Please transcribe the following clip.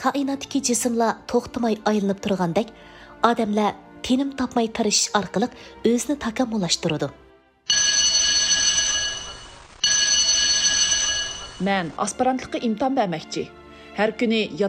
koinotdagi jismlar to'xtamay aylanib turgandek, odamlar tinim topmay tirishish orqali o'zini takomillashtiradi. Men aspirantlikqa imtihon bermoqchi. Har kuni